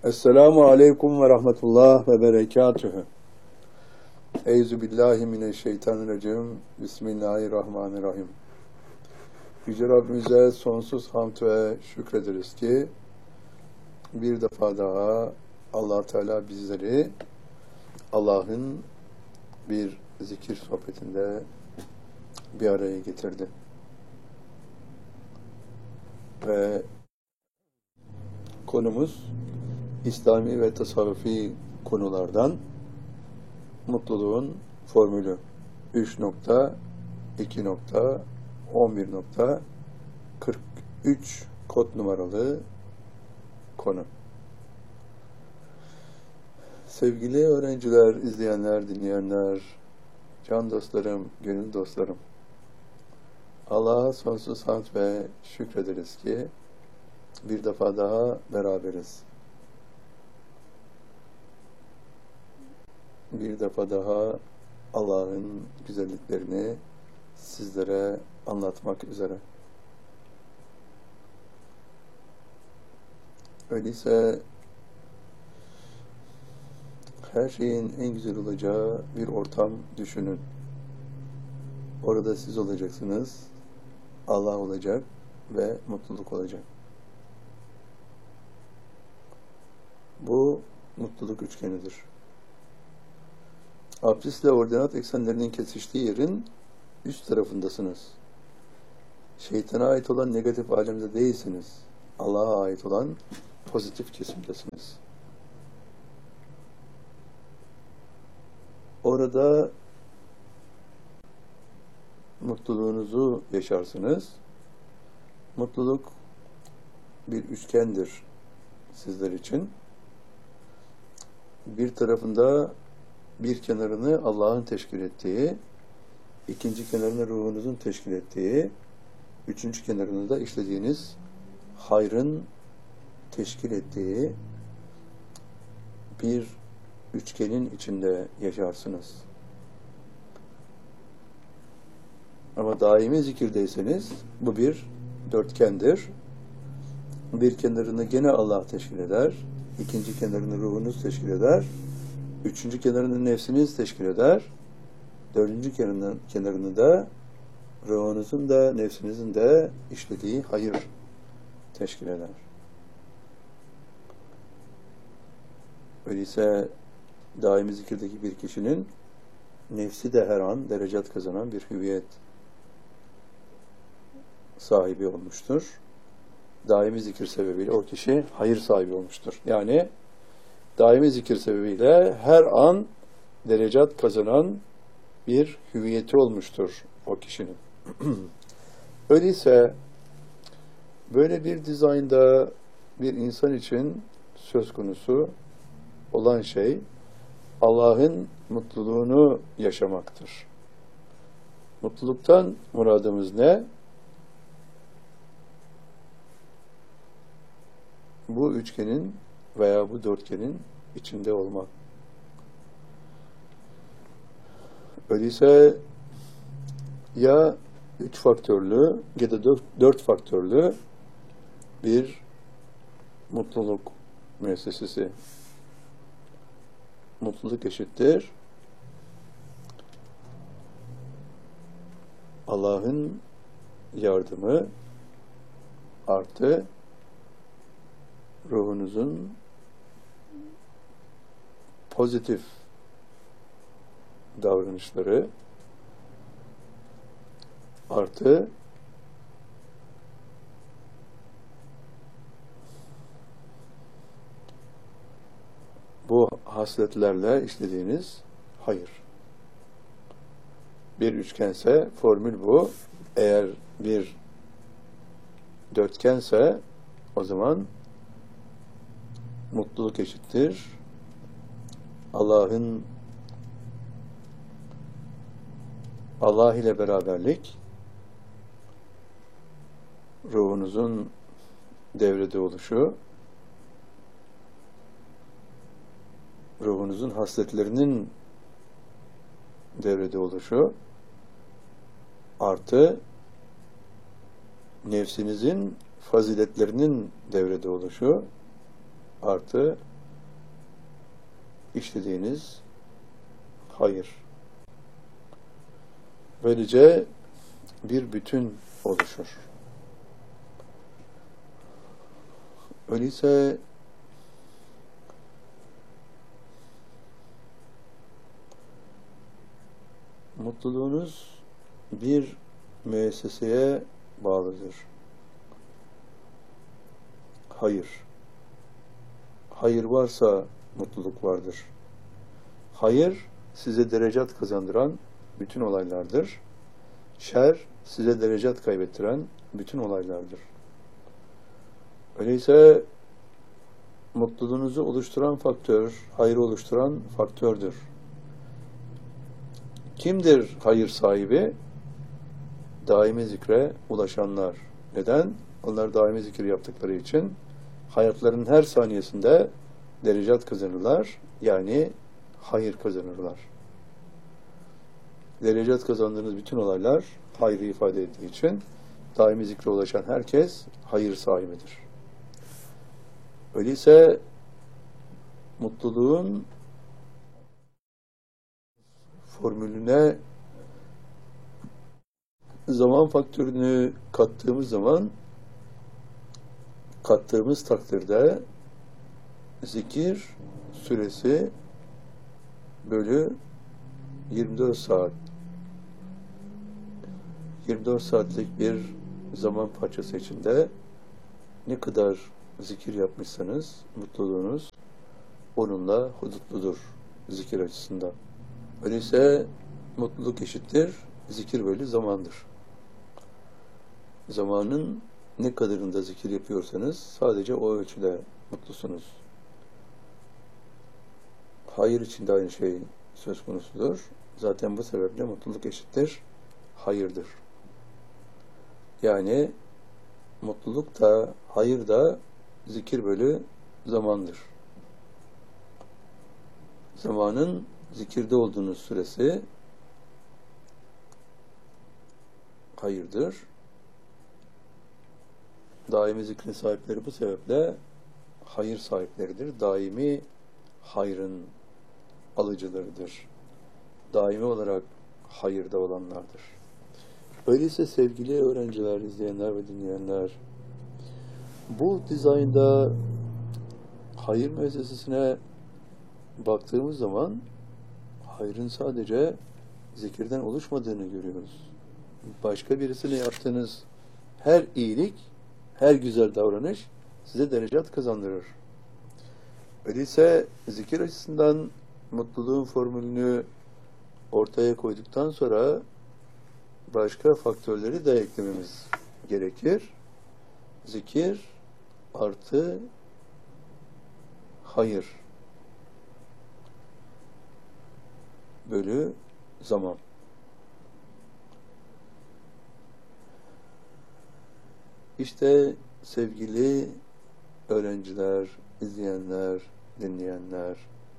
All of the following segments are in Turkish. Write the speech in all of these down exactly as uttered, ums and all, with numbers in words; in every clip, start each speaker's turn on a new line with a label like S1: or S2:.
S1: Esselamu aleyküm ve rahmetullah ve berekatühü. Eyzu billahi mineşşeytanirracim. Bismillahirrahmanirrahim. Yüce Rabbimize sonsuz hamd ve şükrederiz ki bir defa daha Allah Teala bizleri Allah'ın bir zikir sohbetinde bir araya getirdi. Ve konumuz İslami ve tasavvufi konulardan mutluluğun formülü üç nokta iki nokta on bir nokta kırk üç kod numaralı konu. Sevgili öğrenciler, izleyenler, dinleyenler, can dostlarım, gönül dostlarım, Allah'a sonsuz hamd ve şükrederiz ki bir defa daha beraberiz. Bir defa daha Allah'ın güzelliklerini sizlere anlatmak üzere. Öyleyse her şeyin en güzel olacağı bir ortam düşünün. Orada siz olacaksınız, Allah olacak ve mutluluk olacak. Bu mutluluk üçgenidir. Absisle ordinat eksenlerinin kesiştiği yerin üst tarafındasınız. Şeytana ait olan negatif alemde değilsiniz. Allah'a ait olan pozitif kesimdesiniz. Orada mutluluğunuzu yaşarsınız. Mutluluk bir üçgendir sizler için. Bir tarafında bir kenarını Allah'ın teşkil ettiği, ikinci kenarını ruhunuzun teşkil ettiği, üçüncü kenarını da işlediğiniz hayrın teşkil ettiği bir üçgenin içinde yaşarsınız. Ama daimi zikirdeyseniz bu bir dörtgendir. Bir kenarını gene Allah teşkil eder, ikinci kenarını ruhunuz teşkil eder, üçüncü kenarını nefsiniz teşkil eder, dördüncü kenarını, kenarını da ruhunuzun da nefsinizin de işlediği hayır teşkil eder. Öyleyse daimi zikirdeki bir kişinin nefsi de her an derecat kazanan bir hüviyet sahibi olmuştur. Daimi zikir sebebiyle o kişi hayır sahibi olmuştur. Yani daimi zikir sebebiyle her an derecat kazanan bir hüviyeti olmuştur o kişinin. Öyleyse böyle bir dizaynda bir insan için söz konusu olan şey Allah'ın mutluluğunu yaşamaktır. Mutluluktan muradımız ne? Bu üçgenin veya bu dörtgenin içinde olmak. Öyleyse ya üç faktörlü ya da dört, dört faktörlü bir mutluluk müessesesi. Mutluluk eşittir Allah'ın yardımı artı ruhunuzun pozitif davranışları artı bu hasletlerle işlediğiniz hayır. Bir üçgense formül bu. Eğer bir dörtgense o zaman mutluluk eşittir Allah'ın Allah ile beraberlik, ruhunuzun devrede oluşu, ruhunuzun hasletlerinin devrede oluşu artı nefsinizin faziletlerinin devrede oluşu artı işlediğiniz hayır. Böylece bir bütün oluşur. Öyleyse mutluluğunuz bir müesseseye bağlıdır. Hayır. Hayır varsa mutluluk vardır. Hayır, size derecat kazandıran bütün olaylardır. Şer, size derecat kaybettiren bütün olaylardır. Öyleyse mutluluğunuzu oluşturan faktör, hayrı oluşturan faktördür. Kimdir hayır sahibi? Daimi zikre ulaşanlar. Neden? Onlar daimi zikir yaptıkları için hayatlarının her saniyesinde derecat kazanırlar. Yani hayır kazanırlar. Derecat kazandığınız bütün olaylar hayrı ifade ettiği için daimi zikre ulaşan herkes hayır sahibidir. Öyleyse mutluluğun formülüne zaman faktörünü kattığımız zaman, kattığımız takdirde zikir süresi bölü yirmi dört saat. yirmi dört saatlik bir zaman parçası içinde ne kadar zikir yapmışsanız mutluluğunuz onunla hudutludur zikir açısından. Öyleyse mutluluk eşittir zikir bölü zamandır. Zamanın ne kadarında zikir yapıyorsanız sadece o ölçüde mutlusunuz. Hayır için de aynı şey söz konusudur. Zaten bu sebeple mutluluk eşittir hayırdır. Yani mutluluk da hayır da zikir bölü zamandır. Zamanın zikirde olduğunuz süresi hayırdır. Daimi zikrin sahipleri bu sebeple hayır sahipleridir. Daimi hayrın alıcılarıdır. Daimi olarak hayırda olanlardır. Öyleyse sevgili öğrenciler, izleyenler ve dinleyenler, bu dizaynda hayır müessesesine baktığımız zaman hayrın sadece zikirden oluşmadığını görüyoruz. Başka birisine yaptığınız her iyilik, her güzel davranış size derecat kazandırır. Öyleyse zikir açısından mutluluğun formülünü ortaya koyduktan sonra başka faktörleri de eklememiz gerekir. Zikir artı hayır bölü zaman. İşte sevgili öğrenciler, izleyenler, dinleyenler,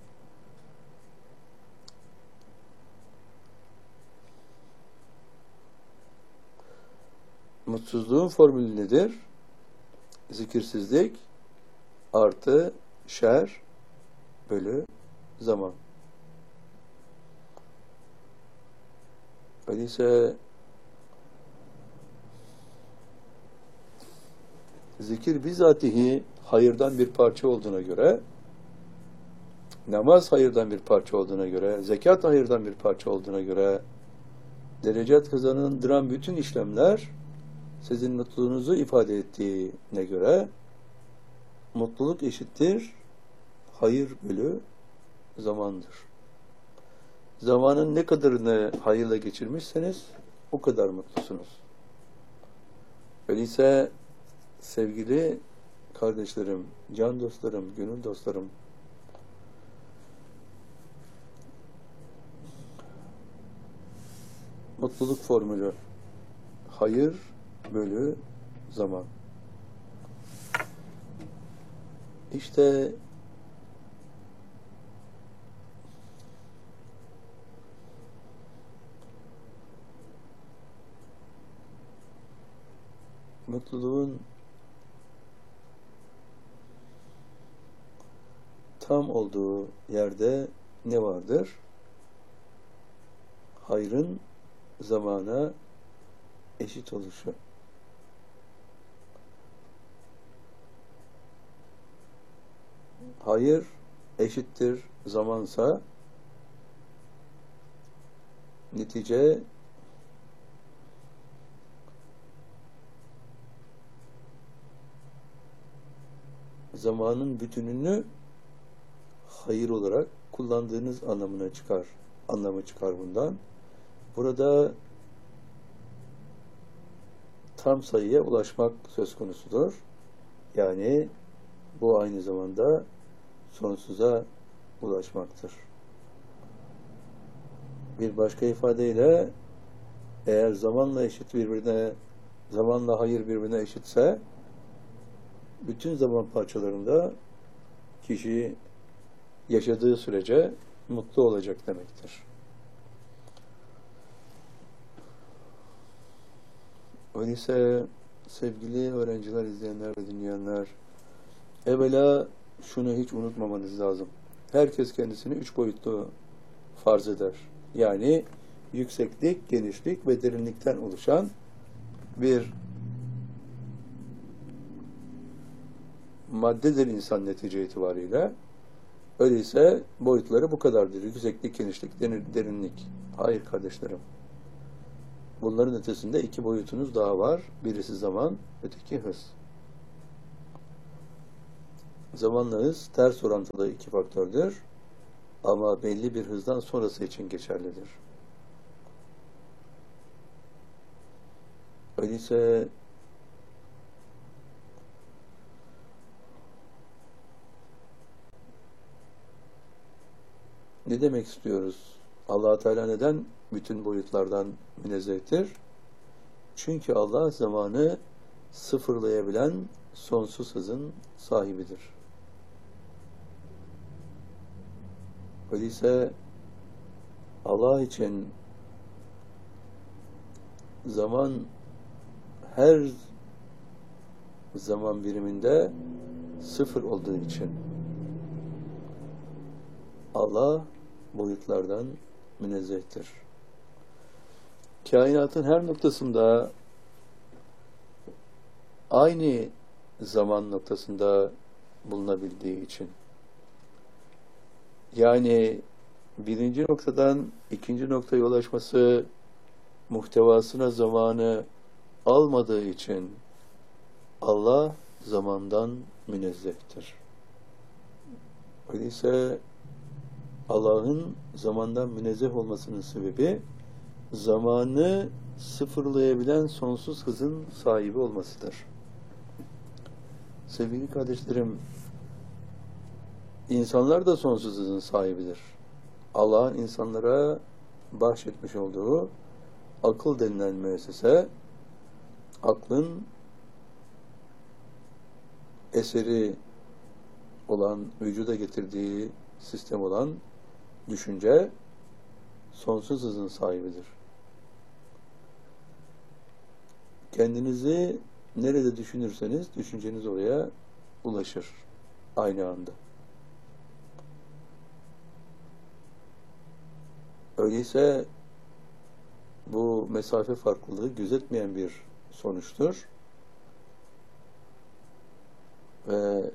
S1: mutsuzluğun formülü nedir? Zikirsizlik artı şer bölü zaman. Öyleyse zikir bizatihi hayırdan bir parça olduğuna göre, namaz hayırdan bir parça olduğuna göre, zekat hayırdan bir parça olduğuna göre, derecat kazandıran bütün işlemler sizin mutluluğunuzu ifade ettiğine göre mutluluk eşittir hayır bölü zamandır. Zamanın ne kadarını hayırla geçirmişseniz o kadar mutlusunuz. Öyleyse sevgili kardeşlerim, can dostlarım, gönül dostlarım, mutluluk formülü hayır bölü zaman. İşte mutluluğun tam olduğu yerde ne vardır? Hayrın zamana eşit oluşu. Hayır eşittir zamansa netice zamanın bütününü hayır olarak kullandığınız anlamına çıkar. Anlamı çıkar bundan. Burada tam sayıya ulaşmak söz konusudur. Yani bu aynı zamanda sonsuza ulaşmaktır. Bir başka ifadeyle eğer zamanla eşit birbirine, zamanla hayır birbirine eşitse bütün zaman parçalarında kişi yaşadığı sürece mutlu olacak demektir. Öyleyse sevgili öğrenciler, izleyenler ve dinleyenler, evvela şunu hiç unutmamanız lazım. Herkes kendisini üç boyutlu farz eder. Yani yükseklik, genişlik ve derinlikten oluşan bir maddedir insan netice itibariyle. Öyleyse boyutları bu kadardır. Yükseklik, genişlik, derinlik. Hayır kardeşlerim. Bunların ötesinde iki boyutunuz daha var. Birisi zaman, öteki hız. Zamanla hız ters orantılı iki faktördür. Ama belli bir hızdan sonrası için geçerlidir. Öyleyse ne demek istiyoruz? Allah Teala neden bütün boyutlardan münezzehtir? Çünkü Allah zamanı sıfırlayabilen sonsuz hızın sahibidir. Öyleyse Allah için zaman her zaman biriminde sıfır olduğu için Allah boyutlardan münezzehtir. Kainatın her noktasında aynı zaman noktasında bulunabildiği için, yani birinci noktadan ikinci noktaya ulaşması muhtevasına zamanı almadığı için Allah zamandan münezzehtir. Öyleyse Allah'ın zamandan münezzeh olmasının sebebi zamanı sıfırlayabilen sonsuz hızın sahibi olmasıdır. Sevgili kardeşlerim, insanlar da sonsuz hızın sahibidir. Allah'ın insanlara bahşetmiş olduğu akıl denilen müessese, aklın eseri olan, vücuda getirdiği sistem olan düşünce sonsuz hızın sahibidir. Kendinizi nerede düşünürseniz düşünceniz oraya ulaşır aynı anda. Öyleyse bu mesafe farklılığı gözetmeyen bir sonuçtur. Ve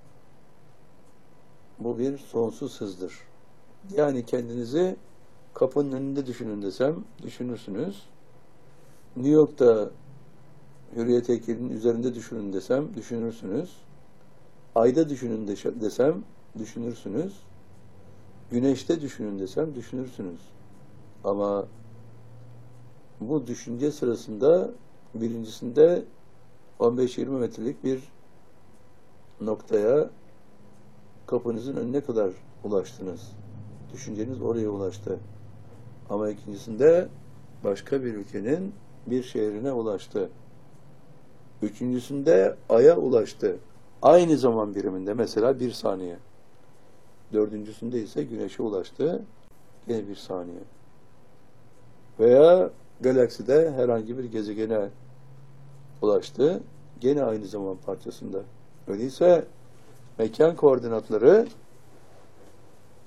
S1: bu bir sonsuz hızdır. Yani kendinizi kapının önünde düşünün desem düşünürsünüz. New York'ta Hürriyet heykelinin üzerinde düşünün desem düşünürsünüz. Ayda düşünün desem düşünürsünüz. Güneşte düşünün desem düşünürsünüz. Ama bu düşünce sırasında birincisinde on beş yirmi metrelik bir noktaya kapınızın önüne kadar ulaştınız. Düşünceniz oraya ulaştı. Ama ikincisinde başka bir ülkenin bir şehrine ulaştı. Üçüncüsünde Ay'a ulaştı. Aynı zaman biriminde, mesela bir saniye. Dördüncüsünde ise Güneş'e ulaştı. Yine bir saniye. Veya galakside herhangi bir gezegene ulaştı. Gene aynı zaman parçasında. Öyleyse mekan koordinatları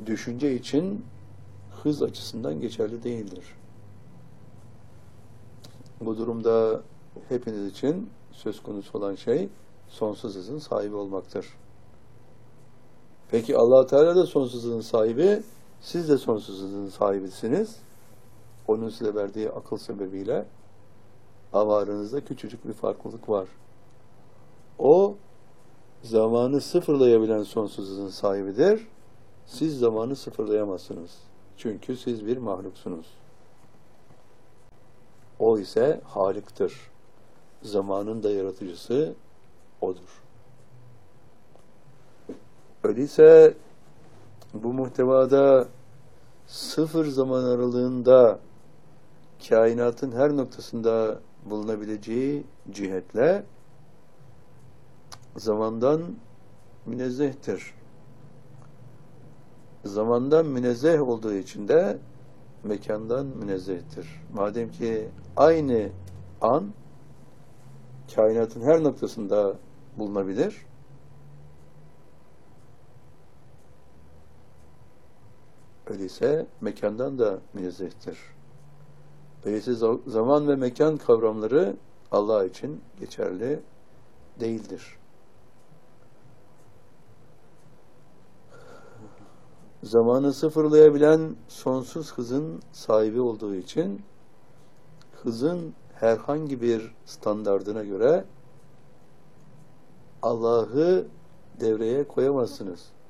S1: düşünce için hız açısından geçerli değildir. Bu durumda hepiniz için söz konusu olan şey sonsuz hızın sahibi olmaktır. Peki Allah Teala da sonsuz hızın sahibi, siz de sonsuz hızın sahibisiniz. Onun size verdiği akıl sebebiyle ama aranızda küçücük bir farklılık var. O zamanı sıfırlayabilen sonsuz hızın sahibidir. Siz zamanı sıfırlayamazsınız. Çünkü siz bir mahluksunuz. O ise Halik'tir. Zamanın da yaratıcısı O'dur. Öyleyse bu muhtevada sıfır zaman aralığında kainatın her noktasında bulunabileceği cihetle zamandan münezzehtir. Zamandan münezzeh olduğu için de mekandan münezzehtir. Madem ki aynı an kainatın her noktasında bulunabilir, öyleyse mekandan da münezzehtir. Öyleyse zaman ve mekan kavramları Allah için geçerli değildir. Zamanı sıfırlayabilen sonsuz hızın sahibi olduğu için hızın herhangi bir standardına göre Allah'ı devreye koyamazsınız.